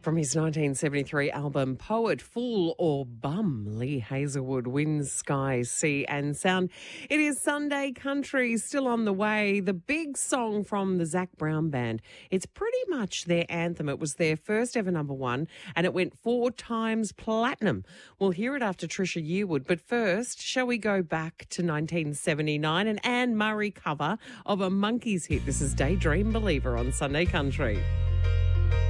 From his 1973 album Poet, Fool or Bum, Lee Hazelwood wins Sky, Sea and Sound. It is Sunday Country, still on the way. The big song from the Zac Brown Band. It's pretty much their anthem. It was their first ever number one and it went 4 times platinum. We'll hear it after Trisha Yearwood. But first, shall we go back to 1979, an Anne Murray cover of a Monkees hit. This is Daydream Believer on Sunday Country.